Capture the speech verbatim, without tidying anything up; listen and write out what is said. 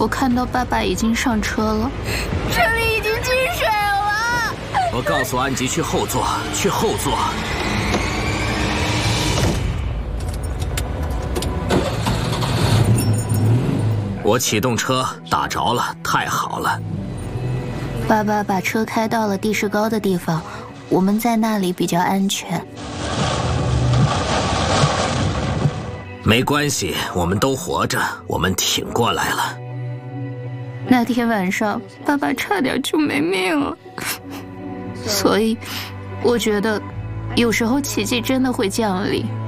我看到爸爸已经上车了， 这里已经进水了。 我告诉安吉去后座，去后座。我启动车，打着了，太好了。 爸爸把车开到了地势高的地方，我们在那里比较安全。 没关系，我们都活着，我们挺过来了。 那天晚上，爸爸差点就没命了，所以我觉得，有时候奇迹真的会降临。